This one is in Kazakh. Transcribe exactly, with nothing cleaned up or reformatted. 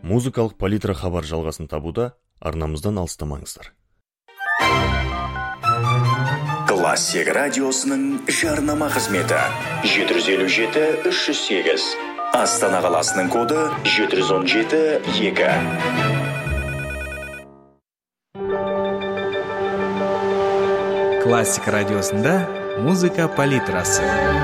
Музыкалық палитра хабар жалғасын табуда, арнамыздан алыстамаңыздар. Классик радиосының жарнама қызметі жеті жүз елу жеті үш жүз сегіз. Астана қаласының коды жеті жүз он жеті екі. Классик радиосында музыка палитрасы.